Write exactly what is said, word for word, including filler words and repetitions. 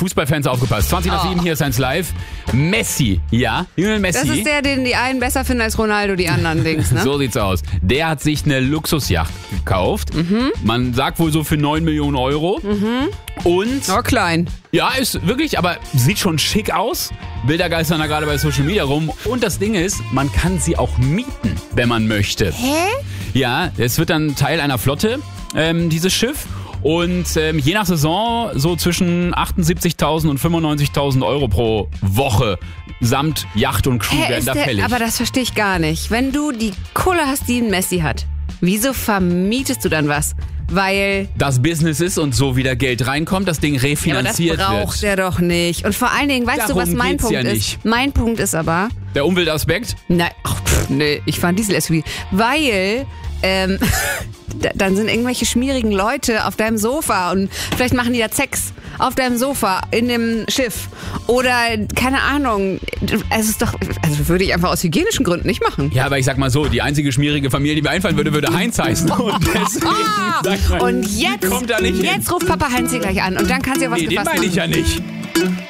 Fußballfans aufgepasst. zwanzig nach sieben, hier ist eins live. Messi, ja, Lionel Messi. Das ist der, den die einen besser finden als Ronaldo, die anderen Dings, ne? So sieht's aus. Der hat sich eine Luxusjacht gekauft. Mhm. Man sagt wohl so für neun Millionen Euro. Mhm. Und... Oh, klein. Ja, ist wirklich, aber sieht schon schick aus. Bilder geistern da gerade bei Social Media rum. Und das Ding ist, man kann sie auch mieten, wenn man möchte. Hä? Ja, es wird dann Teil einer Flotte, ähm, dieses Schiff. Und ähm, je nach Saison so zwischen achtundsiebzigtausend und fünfundneunzigtausend Euro pro Woche samt Yacht und Crew Hä, werden ist da der, fällig. aber das verstehe ich gar nicht. Wenn du die Kohle hast, die ein Messi hat, wieso vermietest du dann was? Weil... Das Business ist und so wieder Geld reinkommt, das Ding Ja, aber das refinanziert braucht wird. er doch nicht. Und vor allen Dingen, weißt Darum du, was mein geht's Punkt ja ist? nicht. Mein Punkt ist aber... Der Umweltaspekt? Nein, ach, pff, nee, ich fahre Diesel-S U V. Weil... Ähm, da- dann sind irgendwelche schmierigen Leute auf deinem Sofa und vielleicht machen die da Sex auf deinem Sofa in dem Schiff. Oder, keine Ahnung, es ist doch, also würde ich einfach aus hygienischen Gründen nicht machen. Ja, aber ich sag mal so, die einzige schmierige Familie, die mir einfallen würde, würde Heinz heißen. Und deswegen, Ah, sag mal, und jetzt, kommt da nicht hin. jetzt ruft Papa Heinz hier gleich an und dann kann sie auch was Nee, den gefasst meine ich machen. ja nicht.